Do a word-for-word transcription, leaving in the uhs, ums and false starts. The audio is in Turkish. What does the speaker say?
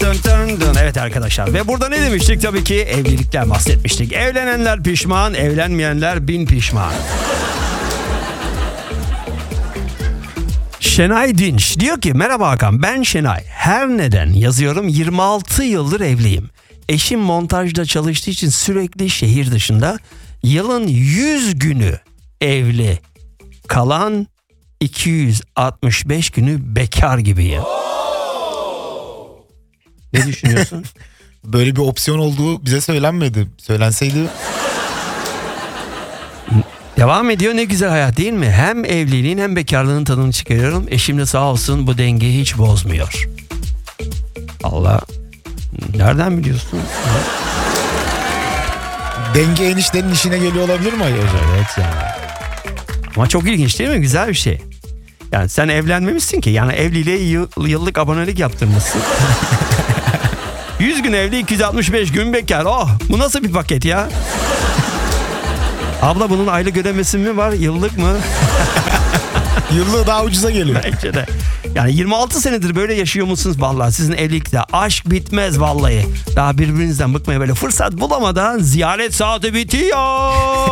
dın dın dın. Evet arkadaşlar, ve burada ne demiştik? Tabii ki evlilikten bahsetmiştik. Evlenenler pişman, evlenmeyenler bin pişman. Şenay Dinç diyor ki merhaba Hakan, ben Şenay. Her neden yazıyorum, yirmi altı yıldır evliyim. Eşim montajda çalıştığı için sürekli şehir dışında. Yılın yüz günü evli. Kalan iki yüz altmış beş günü bekar gibiyim. Ne düşünüyorsun? Böyle bir opsiyon olduğu bize söylenmedi. Söylenseydi. Devam ediyor, ne güzel hayat değil mi? Hem evliliğin hem bekarlığın tadını çıkarıyorum. Eşim de sağ olsun bu dengeyi hiç bozmuyor. Allah, nereden biliyorsun? Denge eniştenin işine geliyor olabilir mi acaba? Evet ya. Ama çok ilginç değil mi? Güzel bir şey. Yani sen evlenmemişsin ki. Yani evliliğe yıl- yıllık abonelik yaptırmışsın. yüz gün evli, iki yüz altmış beş gün bekar. Oh, bu nasıl bir paket ya? Abla bunun aylık ödemesi mi var, yıllık mı? Yıllığı daha ucuza geliyor. Bence de. Yani yirmi altı senedir böyle yaşıyor musunuz? Vallahi sizin evlilikte aşk bitmez vallahi. Daha birbirinizden bıkmaya böyle fırsat bulamadan ziyaret saati bitiyor.